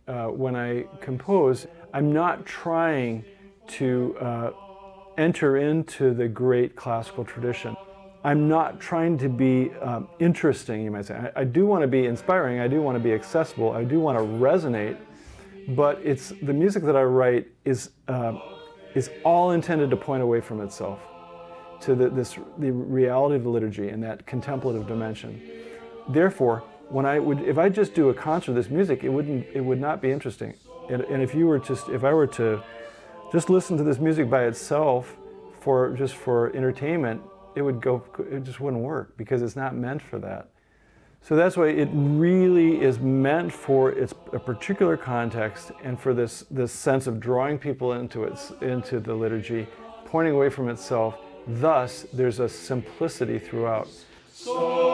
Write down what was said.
when I compose, I'm not trying to enter into the great classical tradition. I'm not trying to be interesting, you might say. I do want to be inspiring, I do want to be accessible, I do want to resonate, but it's the music that I write is all intended to point away from itself to the reality of the liturgy and that contemplative dimension. Therefore, if I just do a concert of this music, it would not be interesting. And if I were to just listen to this music by itself for entertainment, it just wouldn't work, because it's not meant for that. So that's why it really is meant for a particular context and for this sense of drawing people into the liturgy, pointing away from itself. Thus, there's a simplicity throughout.